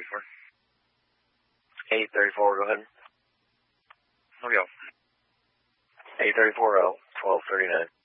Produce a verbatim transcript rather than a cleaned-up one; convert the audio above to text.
thirty-four. eight thirty-four, go ahead. Here we go. eight thirty-four L, twelve thirty-nine.